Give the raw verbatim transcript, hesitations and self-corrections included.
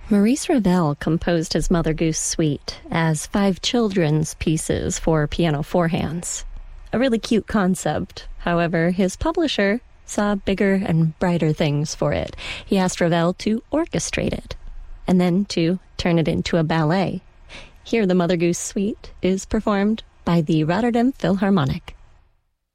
Maurice Ravel composed his Mother Goose Suite as five children's pieces for piano four hands. A really cute concept. However, his publisher saw bigger and brighter things for it. He asked Ravel to orchestrate it, and then to turn it into a ballet. Here, the Mother Goose Suite is performed by the Rotterdam Philharmonic.